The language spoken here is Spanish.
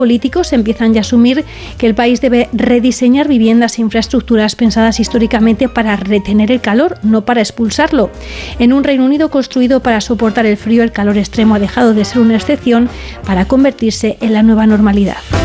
políticos empiezan ya a asumir que el país debe rediseñar viviendas e infraestructuras pensadas históricamente para retener el calor, no para expulsarlo. En un Reino Unido construido para soportar el frío, el calor extremo ha dejado de ser una excepción para convertirse en la nueva normalidad.